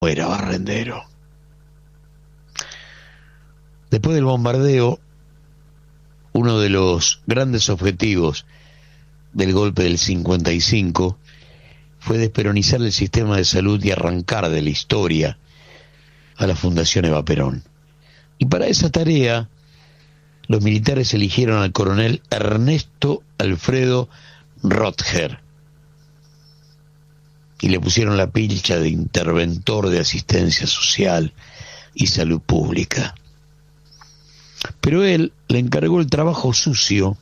era barrendero. Después del bombardeo, uno de los grandes objetivos del golpe del 55 fue desperonizar el sistema de salud y arrancar de la historia a la Fundación Eva Perón. Y para esa tarea, los militares eligieron al coronel Ernesto Alfredo Rotger y le pusieron la pilcha de interventor de asistencia social y salud pública. Pero él le encargó el trabajo sucio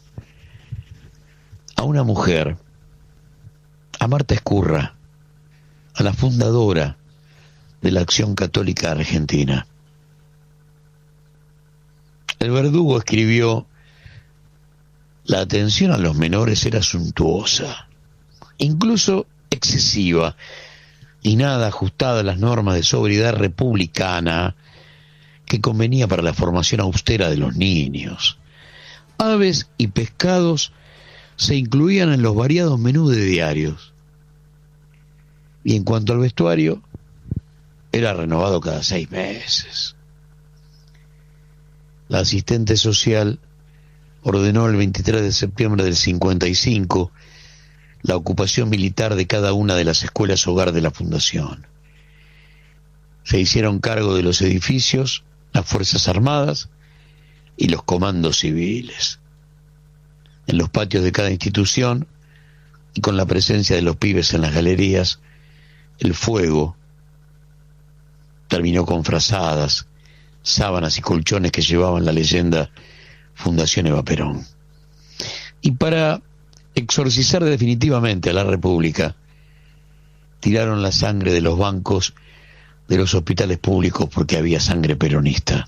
a una mujer, a Marta Escurra, a la fundadora de la Acción Católica Argentina. El verdugo escribió: la atención a los menores era suntuosa, incluso excesiva, y nada ajustada a las normas de sobriedad republicana que convenía para la formación austera de los niños. Aves y pescados se incluían en los variados menús de diarios. Y en cuanto al vestuario, era renovado cada 6 meses. La asistente social ordenó el 23 de septiembre del 55 la ocupación militar de cada una de las escuelas hogar de la Fundación. Se hicieron cargo de los edificios las Fuerzas Armadas y los comandos civiles. En los patios de cada institución, y con la presencia de los pibes en las galerías, el fuego terminó con frazadas, sábanas y colchones que llevaban la leyenda Fundación Eva Perón. Y para exorcizar definitivamente a la República, tiraron la sangre de los bancos de los hospitales públicos porque había sangre peronista.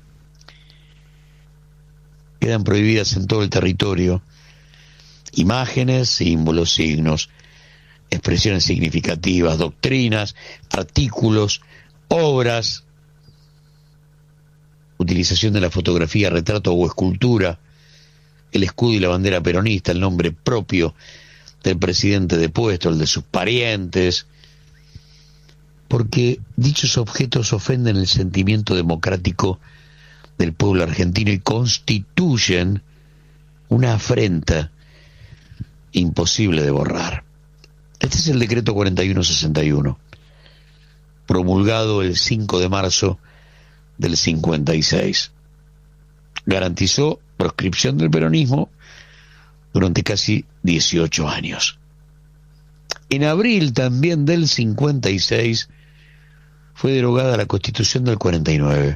Quedan prohibidas en todo el territorio imágenes, símbolos, signos, expresiones significativas, doctrinas, artículos, obras, utilización de la fotografía, retrato o escultura, el escudo y la bandera peronista, el nombre propio del presidente depuesto, el de sus parientes, porque dichos objetos ofenden el sentimiento democrático del pueblo argentino y constituyen una afrenta imposible de borrar. Este es el decreto 4161, promulgado el 5 de marzo del 56. Garantizó proscripción del peronismo durante casi 18 años. En abril también del 56 fue derogada la Constitución del 49.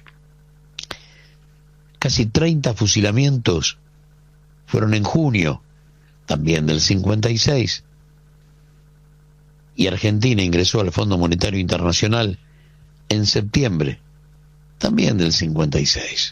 Casi 30 fusilamientos fueron en junio también del 56. Y Argentina ingresó al Fondo Monetario Internacional en septiembre también del 56.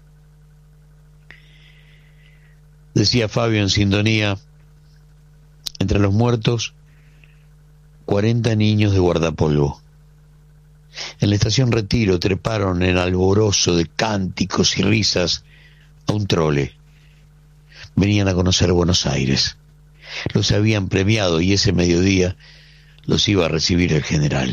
Decía Fabio en sintonía: entre los muertos, 40 niños de guardapolvo. En la estación Retiro treparon en alborozo de cánticos y risas a un trole. Venían a conocer Buenos Aires. Los habían premiado y ese mediodía los iba a recibir el general.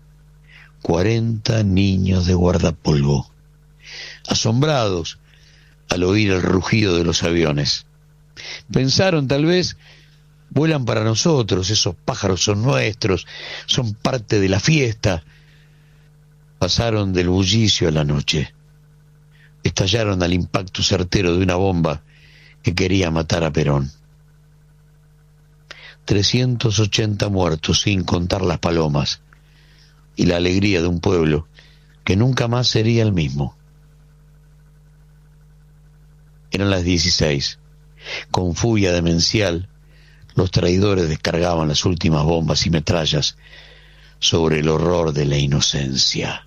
40 niños de guardapolvo, asombrados al oír el rugido de los aviones. Pensaron, tal vez, vuelan para nosotros, esos pájaros son nuestros, son parte de la fiesta. Pasaron del bullicio a la noche. Estallaron al impacto certero de una bomba que quería matar a Perón. 380 muertos, sin contar las palomas, y la alegría de un pueblo que nunca más sería el mismo. Eran las 16. Con furia demencial, los traidores descargaban las últimas bombas y metrallas sobre el horror de la inocencia.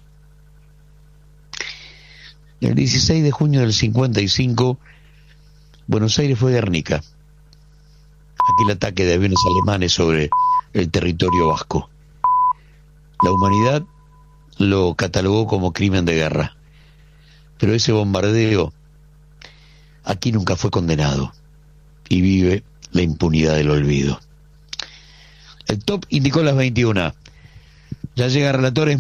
El 16 de junio del 55, Buenos Aires fue Guernica. Aquel ataque de aviones alemanes sobre el territorio vasco. La humanidad lo catalogó como crimen de guerra, pero ese bombardeo aquí nunca fue condenado y vive la impunidad del olvido. El top indicó las 21. Ya llega Relatores